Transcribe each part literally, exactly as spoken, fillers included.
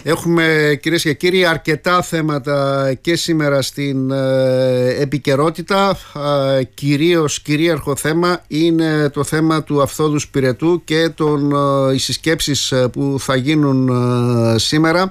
Έχουμε, κυρίες και κύριοι, αρκετά θέματα και σήμερα στην ε, επικαιρότητα. Ε, κυρίως κυρίαρχο θέμα είναι το θέμα του Αυθόδους Πυρετού και των, ε, οι συσκέψεις που θα γίνουν ε, σήμερα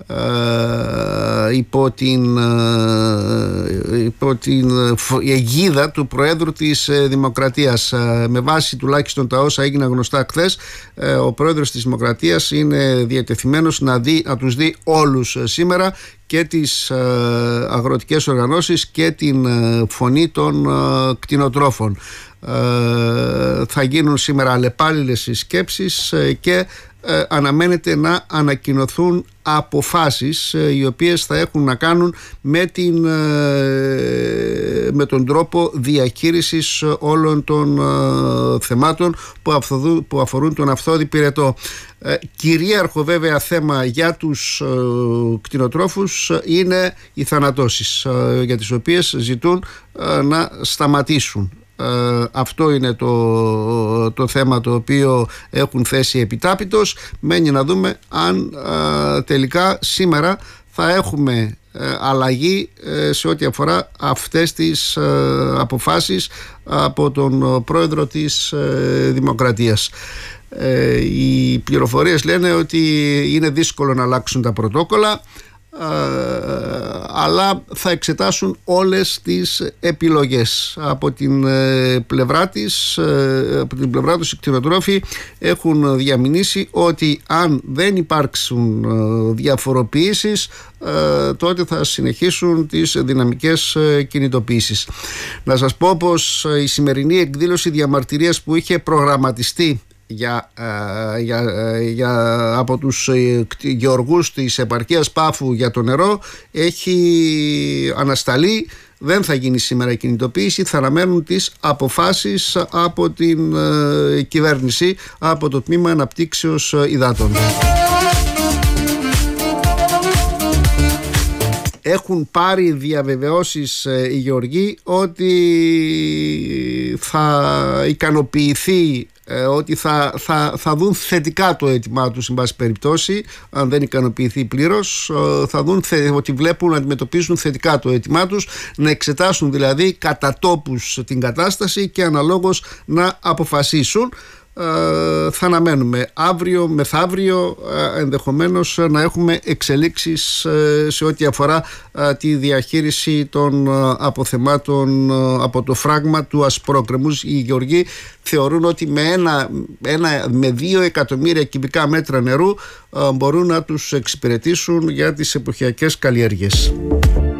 ε, υπό την, ε, υπό την αιγίδα του Προέδρου της Δημοκρατίας. Ε, με βάση τουλάχιστον τα όσα έγιναν γνωστά χθες, ε, ο Πρόεδρος της Δημοκρατίας είναι διατεθειμένος να, δει, να τους δει όλους σήμερα, και τις ε, αγροτικές οργανώσεις και την ε, φωνή των ε, κτηνοτρόφων. Ε, θα γίνουν σήμερα αλλεπάλληλες συσκέψεις ε, και ε, αναμένεται να ανακοινωθούν αποφάσεις ε, οι οποίες θα έχουν να κάνουν με, την, ε, με τον τρόπο διαχείρισης όλων των ε, θεμάτων που, αυθοδου, που αφορούν τον Αυθόδη Πυρετό. Ε, κυρίαρχο βέβαια θέμα για τους ε, κτηνοτρόφους είναι οι θανατώσεις, ε, για τις οποίες ζητούν ε, να σταματήσουν. Ε, αυτό είναι το, το θέμα το οποίο έχουν θέσει επιτάπητος. Μένει να δούμε αν ε, τελικά σήμερα θα έχουμε ε, αλλαγή ε, σε ό,τι αφορά αυτές τις ε, αποφάσεις από τον Πρόεδρο της ε, Δημοκρατίας. Ε, οι πληροφορίες λένε ότι είναι δύσκολο να αλλάξουν τα πρωτόκολλα, αλλά θα εξετάσουν όλες τις επιλογές. Από την πλευρά της, από την πλευρά τους οι κτηνοτρόφοι έχουν διαμηνήσει ότι αν δεν υπάρξουν διαφοροποιήσεις, τότε θα συνεχίσουν τις δυναμικές κινητοποιήσεις. Να σας πω πως η σημερινή εκδήλωση διαμαρτυρίας που είχε προγραμματιστεί Για, για, για, από τους γεωργούς της επαρχίας Πάφου για το νερό έχει ανασταλεί. Δεν θα γίνει σήμερα η κινητοποίηση, θα αναμένουν τις αποφάσεις από την ε, κυβέρνηση, από το Τμήμα Αναπτύξεως Υδάτων. Έχουν πάρει διαβεβαιώσεις ε, οι γεωργοί ότι θα ικανοποιηθεί, ε, ότι θα, θα, θα δουν θετικά το αίτημά τους, εν πάση περιπτώσει. Αν δεν ικανοποιηθεί πλήρως, ε, θα δουν θε, ότι βλέπουν να αντιμετωπίζουν θετικά το αίτημά τους, να εξετάσουν δηλαδή κατά τόπους την κατάσταση και αναλόγως να αποφασίσουν. Uh, θα αναμένουμε αύριο μεθαύριο uh, ενδεχομένως να έχουμε εξελίξεις uh, σε ό,τι αφορά uh, τη διαχείριση των uh, αποθεμάτων uh, από το φράγμα του Ασπρόκρεμους. Οι γεωργοί θεωρούν ότι με, ένα, ένα, με δύο εκατομμύρια κυβικά μέτρα νερού uh, μπορούν να τους εξυπηρετήσουν για τις εποχιακές καλλιέργειες.